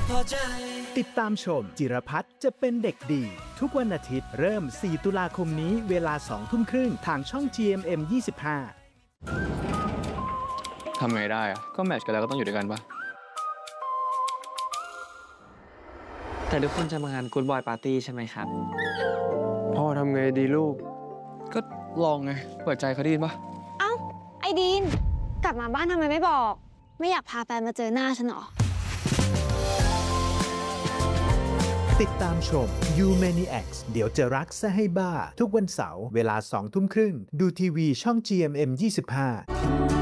ติดตามชมจิรพัฒน์จะเป็นเด็กดีทุกวันอาทิตย์เริ่ม 4 ตุลาคมนี้เวลา 2 ทุ่มครึ่งทางช่อง GMM 25 ทำไงได้อะก็แมทช์กันแล้วก็ต้องอยู่ด้วยกันปะแต่ทุกคนจะมางานกู๊ดบอยปาร์ตี้ใช่ไหมครับพ่อทำไงดีลูกก็ลองไงเปิดใจเขาดีปะเอ้าไอดีนกลับมาบ้านทำไมไม่บอกไม่อยากพาแฟนมาเจอหน้าฉันหรอติดตามชม You Maniacs เดี๋ยวจะรักซะให้บ้าทุกวันเสาร์เวลา 2 ทุ่มครึ่งดูทีวีช่อง GMM 25